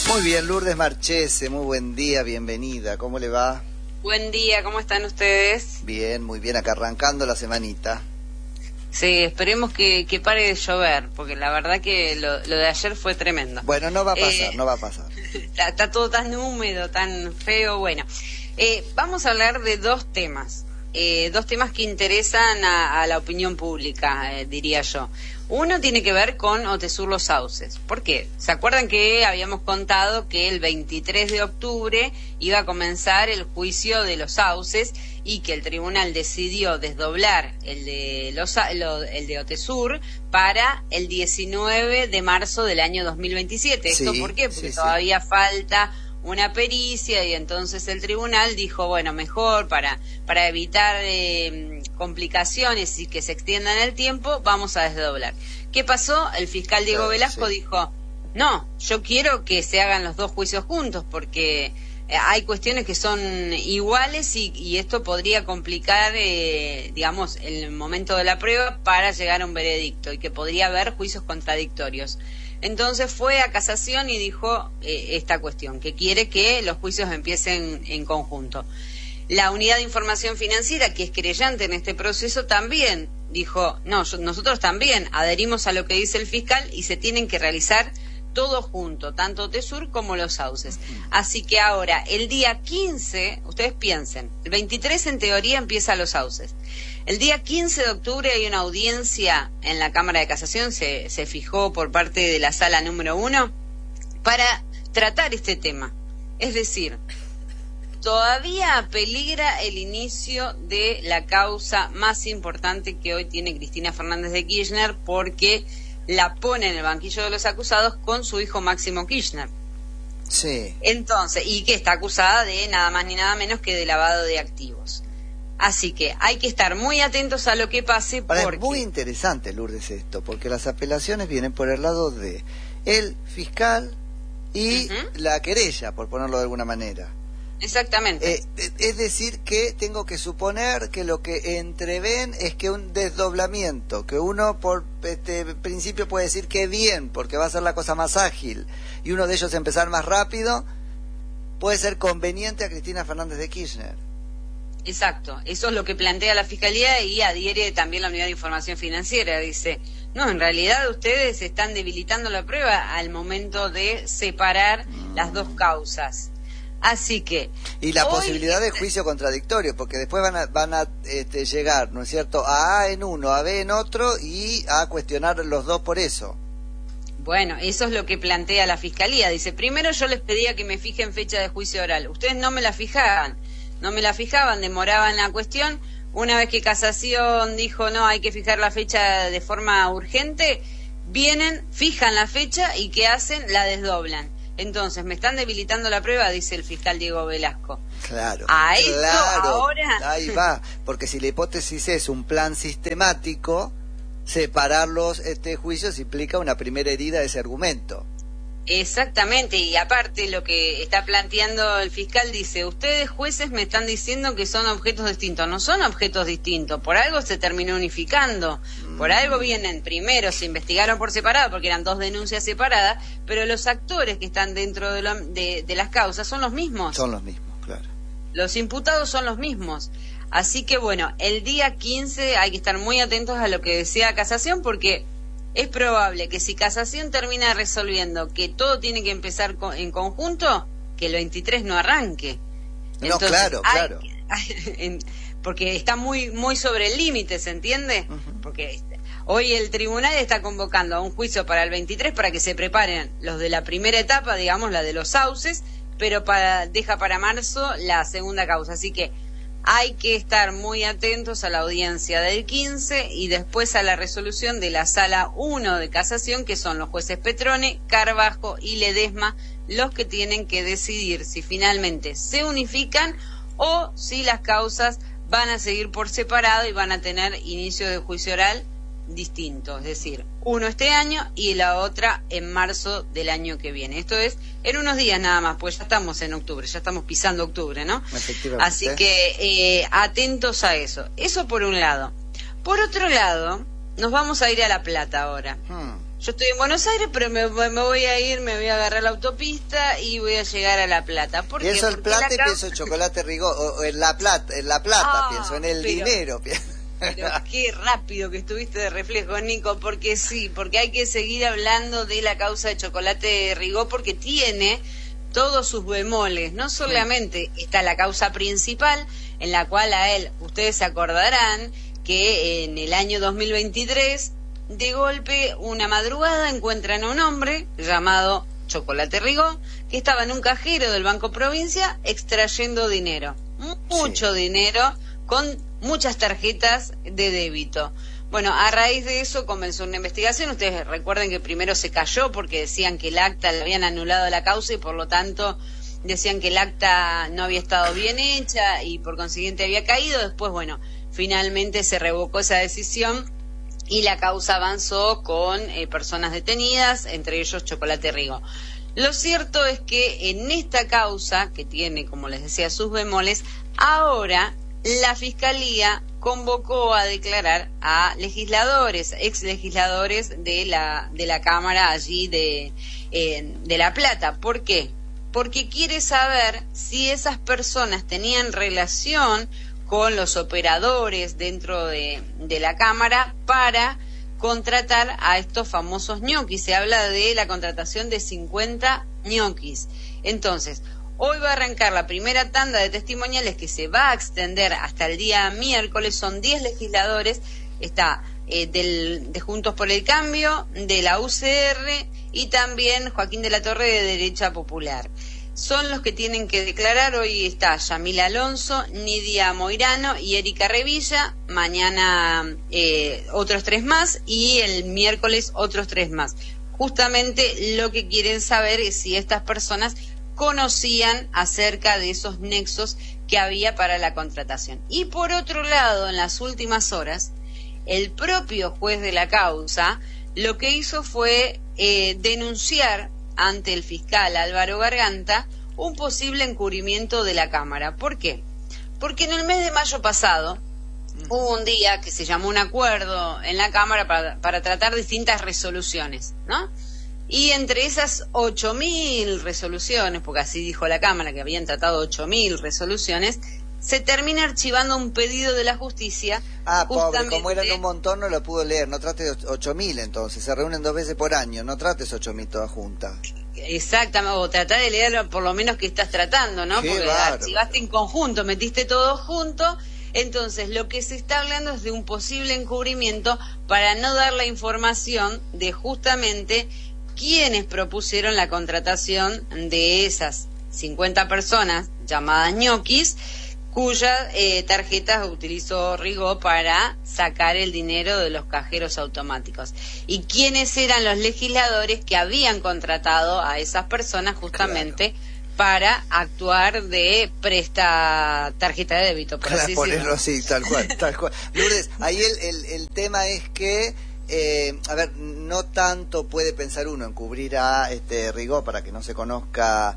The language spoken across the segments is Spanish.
Muy bien, Lourdes Marchese, muy buen día, bienvenida, ¿cómo le va? Buen día, ¿cómo están ustedes? Bien, muy bien, acá arrancando la semanita. Sí, esperemos que pare de llover, porque la verdad que lo de ayer fue tremendo. Bueno, no va a pasar, no va a pasar. Está todo tan húmedo, tan feo, bueno. Vamos a hablar de dos temas que interesan a la opinión pública, diría yo. Uno tiene que ver con Otesur Los Sauces. ¿Por qué? ¿Se acuerdan que habíamos contado que el 23 de octubre iba a comenzar el juicio de Los Sauces y que el tribunal decidió desdoblar el de Otesur para el 19 de marzo del año 2027? ¿Esto por qué? Porque todavía falta una pericia y entonces el tribunal dijo, bueno, mejor para evitar complicaciones y que se extiendan el tiempo, vamos a desdoblar. ¿Qué pasó? El fiscal Diego Velasco dijo, no, yo quiero que se hagan los dos juicios juntos porque hay cuestiones que son iguales y esto podría complicar, digamos, el momento de la prueba para llegar a un veredicto y que podría haber juicios contradictorios. Entonces fue a casación y dijo esta cuestión, que quiere que los juicios empiecen en conjunto. La Unidad de Información Financiera, que es querellante en este proceso, también dijo, no, nosotros también adherimos a lo que dice el fiscal y se tienen que realizar todo junto, tanto Otesur como Los Sauces. Así que ahora, el día 15, ustedes piensen, el 23 en teoría empieza Los Sauces. El día 15 de octubre hay una audiencia en la Cámara de Casación, se fijó por parte de la sala número 1, para tratar este tema. Es decir, todavía peligra el inicio de la causa más importante que hoy tiene Cristina Fernández de Kirchner, porque la pone en el banquillo de los acusados con su hijo Máximo Kirchner. Sí. Entonces, y que está acusada de nada más ni nada menos que de lavado de activos. Así que hay que estar muy atentos a lo que pase porque... Es muy interesante, Lourdes, esto, porque las apelaciones vienen por el lado de el fiscal y la querella, por ponerlo de alguna manera. Exactamente. Es decir, que tengo que suponer que lo que entreven es que un desdoblamiento, que uno por principio puede decir que bien, porque va a ser la cosa más ágil, y uno de ellos empezar más rápido, puede ser conveniente a Cristina Fernández de Kirchner. Exacto, eso es lo que plantea la Fiscalía y adhiere también la Unidad de Información Financiera. Dice, no, en realidad ustedes están debilitando la prueba al momento de separar las dos causas. Así que... Y la posibilidad de juicio contradictorio, porque después van a llegar, ¿no es cierto?, a A en uno, a B en otro, y a cuestionar los dos por eso. Bueno, eso es lo que plantea la Fiscalía. Dice, primero yo les pedía que me fijen fecha de juicio oral. Ustedes no me la fijaban, demoraban la cuestión. Una vez que Casación dijo, no, hay que fijar la fecha de forma urgente, vienen, fijan la fecha y ¿qué hacen? La desdoblan. Entonces, me están debilitando la prueba, dice el fiscal Diego Velasco. Claro, ahora... Ahí va, porque si la hipótesis es un plan sistemático, separar los juicios implica una primera herida de ese argumento. Exactamente, y aparte lo que está planteando el fiscal dice, ustedes jueces me están diciendo que son objetos distintos. No son objetos distintos, por algo se terminó unificando, por algo vienen primero, se investigaron por separado porque eran dos denuncias separadas, pero los actores que están dentro de las causas son los mismos. Son los mismos, claro. Los imputados son los mismos. Así que bueno, el día 15 hay que estar muy atentos a lo que decía Casación, porque es probable que si Casación termina resolviendo que todo tiene que empezar en conjunto, que el 23 no arranque. Entonces, claro. Porque está muy sobre el límite, ¿se entiende? Porque hoy el tribunal está convocando a un juicio para el 23 para que se preparen los de la primera etapa, digamos, la de Los Sauces, pero deja para marzo la segunda causa. Así que hay que estar muy atentos a la audiencia del 15 y después a la resolución de la Sala 1 de Casación, que son los jueces Petrone, Carbajo y Ledesma, los que tienen que decidir si finalmente se unifican o si las causas van a seguir por separado y van a tener inicio de juicio oral distinto, es decir, uno este año y la otra en marzo del año que viene. Esto es en unos días nada más, pues ya estamos en octubre, ya estamos pisando octubre, ¿no? Así que atentos a eso. Eso por un lado. Por otro lado, nos vamos a ir a La Plata ahora. yo estoy en Buenos Aires, pero me voy a ir, me voy a agarrar la autopista y voy a llegar a La Plata. ¿Por qué? Pienso en Plata y pienso en Chocolate Rigó, o en La Plata, pienso en el dinero. Pero qué rápido que estuviste de reflejo, Nico, porque sí, porque hay que seguir hablando de la causa de Chocolate Rigó, porque tiene todos sus bemoles. No solamente está la causa principal, en la cual a él, ustedes se acordarán que en el año 2023, de golpe, una madrugada, encuentran a un hombre llamado Chocolate Rigó, que estaba en un cajero del Banco Provincia extrayendo dinero, mucho dinero, con muchas tarjetas de débito. Bueno, a raíz de eso comenzó una investigación. Ustedes recuerden que primero se cayó porque decían que el acta le habían anulado la causa y por lo tanto decían que el acta no había estado bien hecha y por consiguiente había caído. Después, bueno, finalmente se revocó esa decisión y la causa avanzó con personas detenidas, entre ellos Chocolate Rigó. Lo cierto es que en esta causa, que tiene, como les decía, sus bemoles, ahora la Fiscalía convocó a declarar a legisladores, ex legisladores de la Cámara allí de La Plata. ¿Por qué? Porque quiere saber si esas personas tenían relación con los operadores dentro de la Cámara para contratar a estos famosos ñoquis. Se habla de la contratación de 50 ñoquis. Entonces, hoy va a arrancar la primera tanda de testimoniales que se va a extender hasta el día miércoles. Son 10 legisladores, está de Juntos por el Cambio, de la UCR y también Joaquín de la Torre de Derecha Popular. Son los que tienen que declarar. Hoy está Yamila Alonso, Nidia Moirano y Erika Revilla. Mañana otros 3 más y el miércoles otros 3 más. Justamente lo que quieren saber es si estas personas conocían acerca de esos nexos que había para la contratación. Y por otro lado, en las últimas horas, el propio juez de la causa lo que hizo fue denunciar ante el fiscal Álvaro Garganta un posible encubrimiento de la Cámara. ¿Por qué? Porque en el mes de mayo pasado hubo un día que se llamó un acuerdo en la Cámara para tratar distintas resoluciones, ¿no? Y entre esas 8.000 resoluciones, porque así dijo la Cámara que habían tratado 8.000 resoluciones, se termina archivando un pedido de la justicia. Pobre, como eran un montón no lo pudo leer. No trates 8.000 entonces, se reúnen 2 veces por año, no trates 8.000 todas juntas. Exactamente, o tratar de leer por lo menos que estás tratando, ¿no? Qué porque bárbaro. Archivaste en conjunto, metiste todo junto. Entonces, lo que se está hablando es de un posible encubrimiento para no dar la información de justamente quienes propusieron la contratación de esas 50 personas llamadas ñoquis, cuyas tarjetas utilizó Rigó para sacar el dinero de los cajeros automáticos. Y quiénes eran los legisladores que habían contratado a esas personas justamente para actuar de presta tarjeta de débito, por así ponerlo así, tal cual. Lourdes, ahí el tema es que no tanto puede pensar uno en cubrir a Rigó para que no se conozca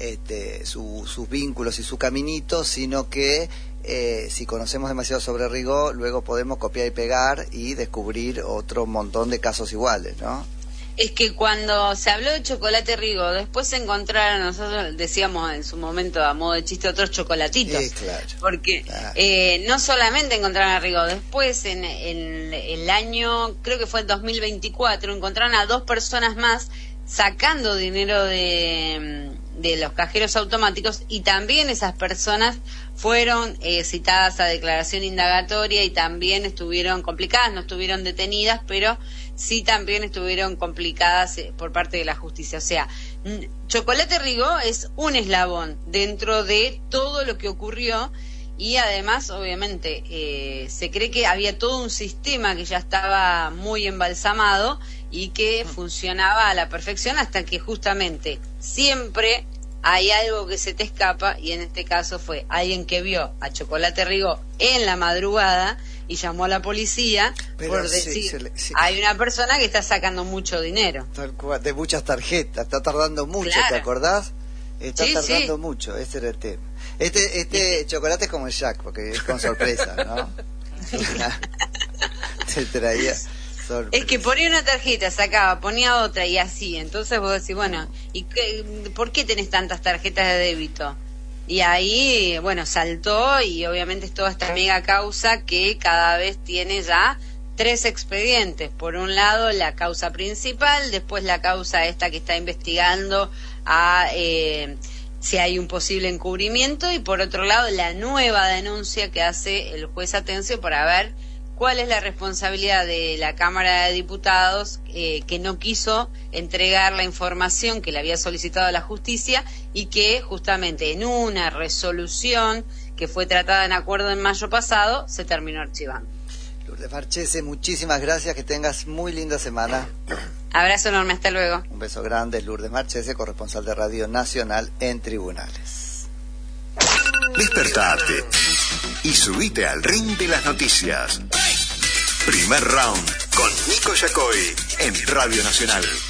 sus vínculos y su caminito, sino que si conocemos demasiado sobre Rigó, luego podemos copiar y pegar y descubrir otro montón de casos iguales, ¿no? Es que cuando se habló de Chocolate Rigó, después se encontraron, nosotros decíamos en su momento a modo de chiste, otros chocolatitos. Sí, claro. Porque no solamente encontraron a Rigó, después en el año, creo que fue el 2024, encontraron a 2 personas más sacando dinero de los cajeros automáticos, y también esas personas fueron citadas a declaración indagatoria y también estuvieron complicadas, no estuvieron detenidas, pero sí también estuvieron complicadas por parte de la justicia. O sea, Chocolate Rigó es un eslabón dentro de todo lo que ocurrió, y además, obviamente, se cree que había todo un sistema que ya estaba muy embalsamado y que funcionaba a la perfección, hasta que justamente siempre hay algo que se te escapa, y en este caso fue alguien que vio a Chocolate Rigó en la madrugada y llamó a la policía por decir, hay una persona que está sacando mucho dinero. Tal cual, de muchas tarjetas, está tardando mucho, claro. ¿Te acordás? Está tardando sí. mucho, ese era el tema. Chocolate es como el Jack, porque es con sorpresa, ¿no? Te traía. Es que ponía una tarjeta, sacaba, ponía otra y así. Entonces vos decís, bueno, ¿por qué tenés tantas tarjetas de débito? Y ahí, bueno, saltó y obviamente es toda esta mega causa que cada vez tiene ya 3 expedientes. Por un lado, la causa principal, después la causa esta que está investigando si hay un posible encubrimiento, y por otro lado, la nueva denuncia que hace el juez Atencio para ver cuál es la responsabilidad de la Cámara de Diputados que no quiso entregar la información que le había solicitado a la justicia y que justamente en una resolución que fue tratada en acuerdo en mayo pasado se terminó archivando. Lourdes Marchese, muchísimas gracias, que tengas muy linda semana. Abrazo enorme, hasta luego. Un beso grande, Lourdes Marchese, corresponsal de Radio Nacional en Tribunales. Despertate y subite al ring de las noticias. Primer round con Nico Yacoy en Radio Nacional.